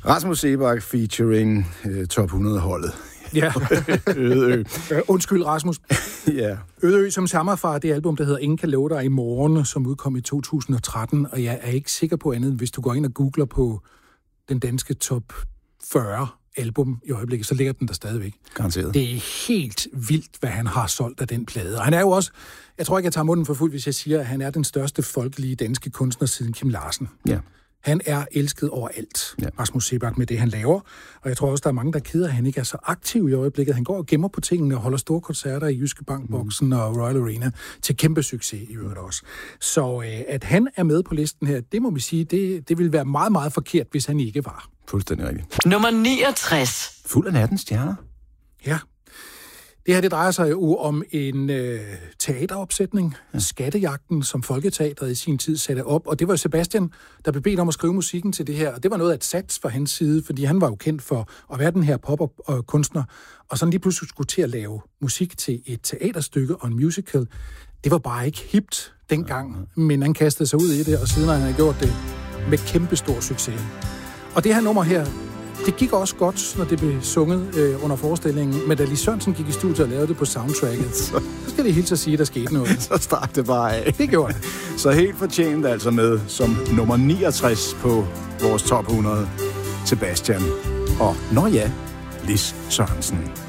Rasmus Seebach featuring Top 100-holdet. Ja. Ødeø. Undskyld, Rasmus. Ja. Ødeø, som stammer fra det album, der hedder Ingen kan love dig i morgen, som udkom i 2013, og jeg er ikke sikker på andet, hvis du går ind og googler på den danske top 40 album i øjeblikket, så ligger den der stadigvæk. Garanteret. Det er helt vildt, hvad han har solgt af den plade. Og han er jo også, jeg tror ikke, jeg tager munden for fuld, hvis jeg siger, at han er den største folkelige danske kunstner siden Kim Larsen. Ja. Han er elsket overalt, ja. Rasmus Seebach, med det, han laver. Og jeg tror også, der er mange, der er ked af, at han ikke er så aktiv i øjeblikket. Han går og gemmer på tingene og holder store koncerter i Jyske Bank-boksen og Royal Arena til kæmpe succes i øvrigt også. Så at han er med på listen her, det må vi sige, det ville være meget, meget forkert, hvis han ikke var. Fuldstændig rigtigt. Nummer 69. Fuld af nattens stjerner. Ja. Det her, det drejer sig jo om en teateropsætning, Skattejagten, som Folketeatret i sin tid satte op. Og det var Sebastian, der blev bedt om at skrive musikken til det her. Og det var noget af et sats fra hans side, fordi han var jo kendt for at være den her pop-up-kunstner. Og sådan lige pludselig skulle til at lave musik til et teaterstykke og en musical. Det var bare ikke hipt dengang, men han kastede sig ud i det, og siden har han gjort det med kæmpestor succes. Og det her nummer her, det gik også godt, når det blev sunget under forestillingen, men da Lis Sørensen gik i studiet og lavede det på soundtracket, så skal det helt så sige, at der skete noget. Så stak det bare af. Det gjorde det. Så helt fortjent altså med som nummer 69 på vores top 100, Sebastian. Og nå ja, Lis Sørensen.